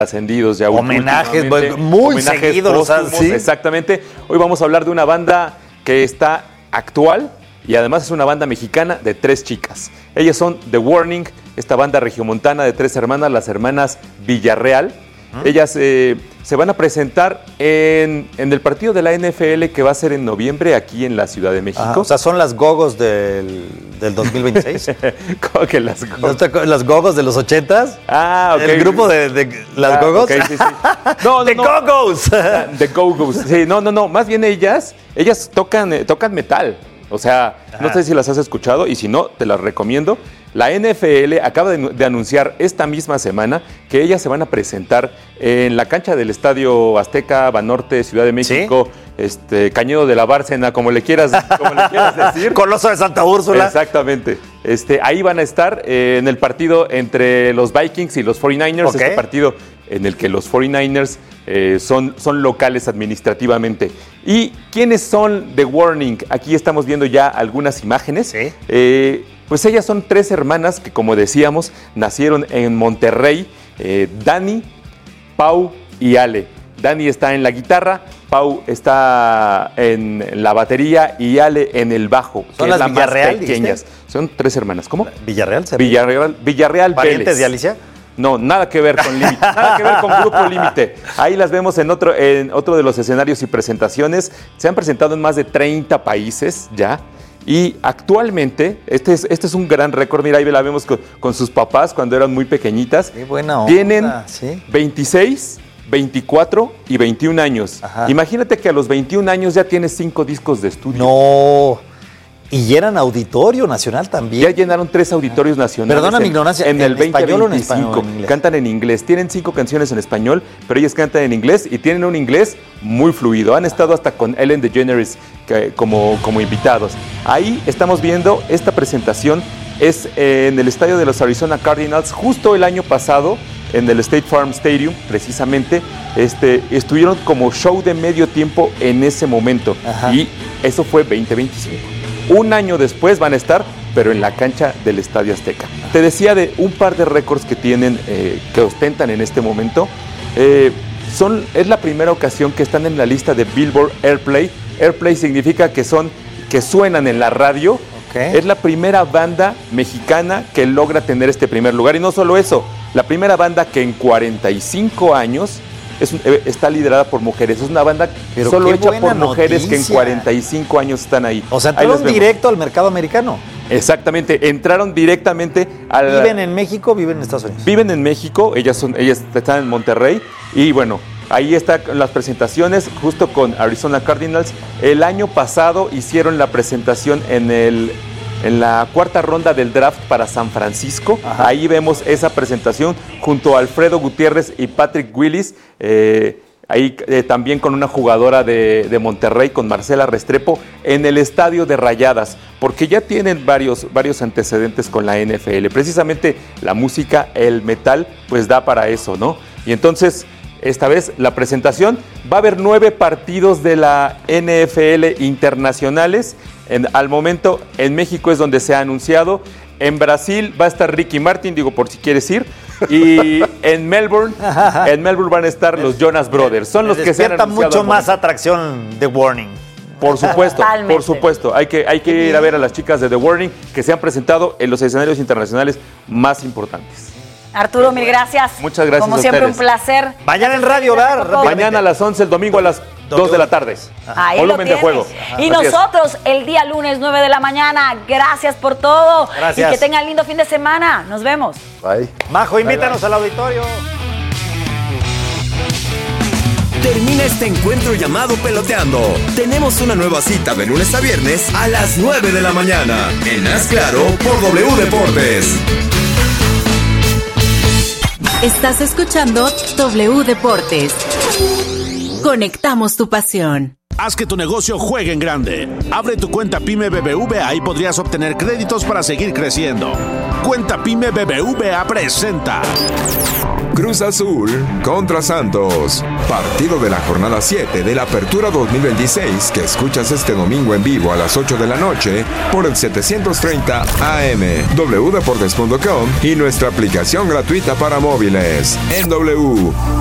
ascendidos ya. Homenajes muy seguidos. ¿Sí? Exactamente. Hoy vamos a hablar de una banda que está actual y además es una banda mexicana de 3 chicas. Ellas son The Warning, esta banda regiomontana de 3 hermanas, las hermanas Villarreal. Ellas se van a presentar en el partido de la NFL que va a ser en noviembre aquí en la Ciudad de México. O sea, son las gogos del 2026. ¿Cómo que las gogos? ¿Las gogos de los 80s? Ah, ok. ¿El grupo de las gogos? Okay, sí, sí. No, ¡The Go-Go's! The Go-Go's. Sí, no. Más bien ellas tocan metal. O sea, no sé si las has escuchado y si no, te las recomiendo. La NFL acaba de anunciar esta misma semana que ellas se van a presentar en la cancha del Estadio Azteca, Banorte, Ciudad de México, ¿sí? Cañedo de la Bárcena, como le quieras decir. Coloso de Santa Úrsula. Exactamente. Ahí van a estar en el partido entre los Vikings y los 49ers. Okay. Este partido en el que los 49ers son locales administrativamente. ¿Y quiénes son The Warning? Aquí estamos viendo ya algunas imágenes. ¿Sí? Pues ellas son 3 hermanas que, como decíamos, nacieron en Monterrey. Dani, Pau y Ale. Dani está en la guitarra, Pau está en la batería y Ale en el bajo. ¿Son las Villarreal, pequeñas? Son 3 hermanas. ¿Cómo? ¿Villarreal? Villarreal ¿Parientes Vélez. de Alicia? No, nada que ver con Límite, nada que ver con Grupo Límite. Ahí las vemos en otro de los escenarios y presentaciones. Se han presentado en más de 30 países ya. Y actualmente, este es un gran récord. Mira, ahí la vemos con sus papás cuando eran muy pequeñitas. Qué buena onda. Tienen ¿sí? 26, 24 y 21 años. Ajá. Imagínate que a los 21 años ya tienes 5 discos de estudio. No. Y llenan Auditorio Nacional también. Ya llenaron 3 auditorios nacionales. Perdona mi ignorancia. En el español 2025. o en español, en inglés? Cantan en inglés. Tienen 5 canciones en español, pero ellas cantan en inglés y tienen un inglés muy fluido. Han estado hasta con Ellen DeGeneres como invitados. Ahí estamos viendo esta presentación. Es en el estadio de los Arizona Cardinals. Justo el año pasado, en el State Farm Stadium, precisamente, estuvieron como show de medio tiempo en ese momento. Ajá. Y eso fue 2025. Un año después van a estar, pero en la cancha del Estadio Azteca. Te decía de un par de récords que tienen, que ostentan en este momento. Es la primera ocasión que están en la lista de Billboard Airplay. Airplay significa que suenan en la radio. Okay. Es la primera banda mexicana que logra tener este primer lugar. Y no solo eso, la primera banda que en 45 años está liderada por mujeres. Es una banda solo hecha por mujeres que en 45 años están ahí. O sea, entraron directo al mercado americano. Exactamente, entraron directamente al... ¿Viven en México o viven en Estados Unidos? Viven en México, ellas están en Monterrey y bueno, ahí están las presentaciones justo con Arizona Cardinals. El año pasado hicieron la presentación en la 4ª ronda del draft para San Francisco. Ajá. Ahí vemos esa presentación junto a Alfredo Gutiérrez y Patrick Willis. Ahí también con una jugadora de Monterrey, con Marcela Restrepo, en el estadio de Rayadas, porque ya tienen varios antecedentes con la NFL. Precisamente la música, el metal, pues da para eso, ¿no? Y entonces, esta vez la presentación, va a haber 9 partidos de la NFL internacionales. Al momento, en México es donde se ha anunciado. En Brasil va a estar Ricky Martin, digo, por si quieres ir. Y en Melbourne van a estar los Jonas Brothers. Son los que se han anunciado. Mucho más atracción The Warning. Por supuesto. Hay que ir a ver a las chicas de The Warning que se han presentado en los escenarios internacionales más importantes. Arturo, mil gracias. Muchas gracias. Como siempre, un placer. Mañana en Radio Bar. Mañana a las 11, el domingo a las 2 de la tarde. Ahí volumen de juego. Y nosotros el día lunes 9 de la mañana. Gracias por todo. Gracias. Y que tengan lindo fin de semana. Nos vemos. Bye. Majo, invítanos al auditorio. Termina este encuentro llamado Peloteando. Tenemos una nueva cita de lunes a viernes a las 9 de la mañana. En Haz Claro por W Deportes. Estás escuchando W Deportes. Conectamos tu pasión. Haz que tu negocio juegue en grande. Abre tu cuenta PYME BBVA y podrías obtener créditos para seguir creciendo. Cuenta PYME BBVA presenta Cruz Azul contra Santos. Partido de la jornada 7 de la Apertura 2026 que escuchas este domingo en vivo a las 8 de la noche por el 730 AM, wdeportes.com y nuestra aplicación gratuita para móviles. En W